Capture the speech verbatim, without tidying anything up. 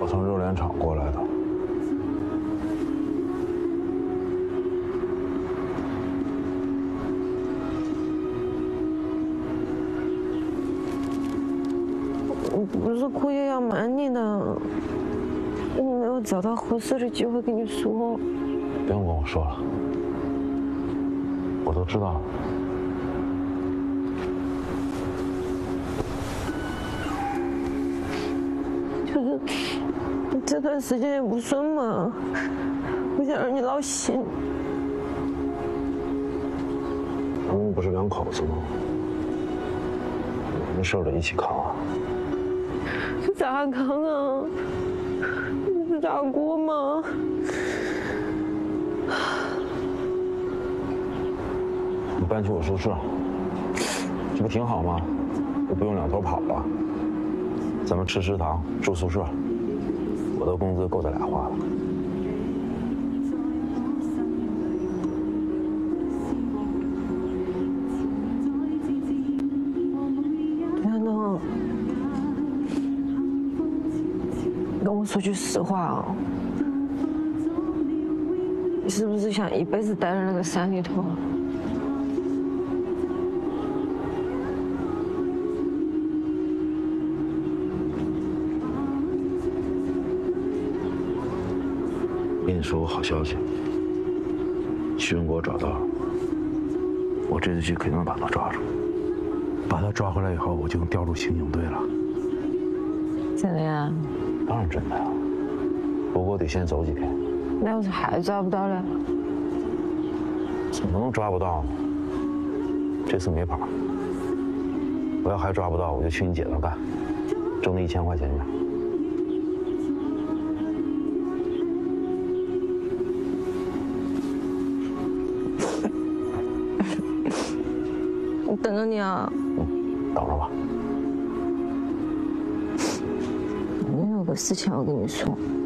我从肉联厂过来的。 我不是故意要瞒你的，我没有找到合适的机会跟你说。 不用跟我说了，我都知道了。 就是这段时间也不顺嘛，不想让你劳心。 咱们不是两口子吗？没事的一起扛啊。 咋扛啊？你是打过吗？ 你搬去我宿舍，这不挺好吗？又不用两头跑了。 咱们吃食堂，住宿舍，我的工资够咱俩花了。 袁东，跟我说句实话啊，你是不是想一辈子待在那个山里头？ 跟你说个好消息，徐永国找到了，我这次去肯定能把他抓住。把他抓回来以后，我就能调入刑警队了。 真的呀？ 当然真的呀，不过我得先走几天。 那要是还抓不到呢？ 怎么能抓不到呢？这次没跑。我要还抓不到，我就去你姐那干，挣那一千块钱去。 我等着你啊！ 嗯，等着吧。 我有个事情要跟你说。